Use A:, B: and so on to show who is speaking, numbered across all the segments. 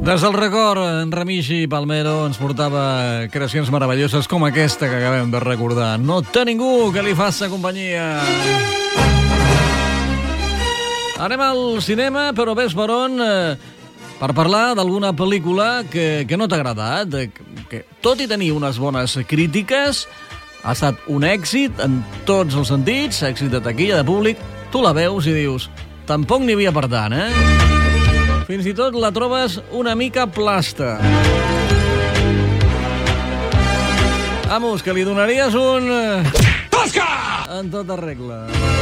A: Des del record, en Remigi Palmero ens portava creacions meravelloses com aquesta que acabem de recordar. No té ningú que li faça companyia. Anem al cinema, però ves per on, per parlar d'alguna pel·lícula que no t'ha agradat, que tot i tenir unes bones crítiques, ha estat un èxit en tots els sentits, èxit de taquilla, de públic, tu la veus i dius, tampoc n'hi havia per tant, Fins i tot la trobes una mica plasta. Vamos, que li donaries un... Tosca! En tota regla.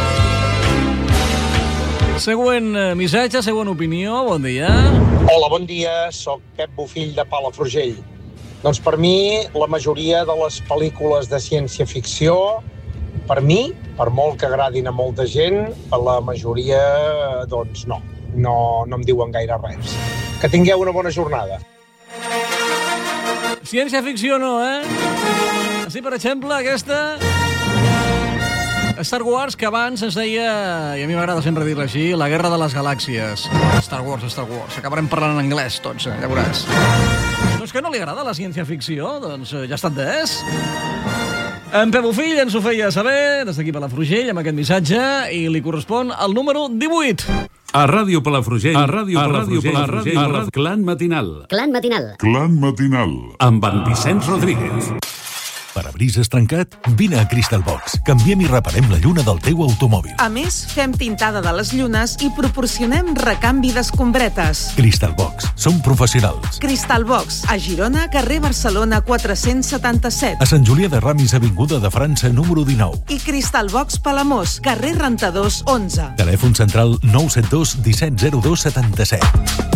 A: Següent missatge, següent opinió, bon dia.
B: Hola, bon dia, soc Pep Bofill de Palafrugell. Doncs per mi, la majoria de les pel·lícules de ciència-ficció, per mi, per molt que agradin a molta gent, a la majoria, doncs no em diuen gaire res. Que tingueu una bona jornada.
A: Ciència-ficció no, Així, per exemple, aquesta... Star Wars, que abans es deia, i a mi m'agrada sempre dir-la així, la guerra de les galàxies. Star Wars. Acabarem parlant en anglès, tots, ja veuràs. Doncs que no li agrada la ciència-ficció? Doncs ja ha estat d'és. En Pep Bofill ens ho feia saber, des d'aquí Palafrugell, amb aquest missatge, i li correspon al número 18.
C: A Ràdio Palafrugell, Clan Matinal, amb en Vicenç Rodríguez.
D: Parabrises trencat? Vine a Crystal Box. Canviem i reparem la lluna del teu automòbil.
E: A més, fem tintada de les llunes i proporcionem recanvi d'escombretes.
D: Crystal Box. Som professionals.
E: Crystal Box, a Girona, carrer Barcelona 477.
D: A Sant Julià de Ramis, avinguda de França, número 19.
E: I Crystal Box Palamós, carrer Rentadors 11.
D: Telèfon central 972 17 02 77.